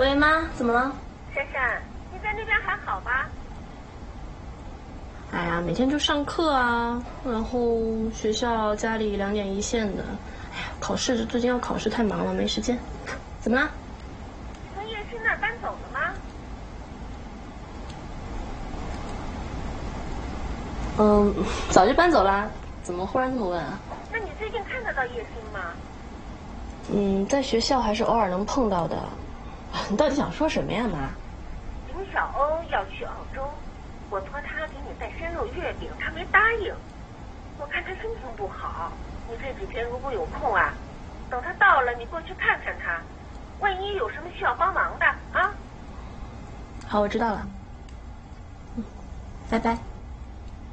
喂，妈，怎么了？ 珊珊，你在那边还好吧？ 哎呀，每天就上课啊，然后学校家里2点一线的，哎呀，考试最近要考试太忙了，没时间。怎么了？ 你从叶师那儿搬走了吗？ 早就搬走了，怎么忽然这么问啊？ 那你最近看得到叶星吗？ 在学校还是偶尔能碰到的。你到底想说什么呀，妈？ 林小欧要去澳洲，我托他给你带鲜肉月饼，他没答应。我看他心情不好，你这几天如果有空啊，等他到了你过去看看他，万一有什么需要帮忙的啊。 好，我知道了。拜拜。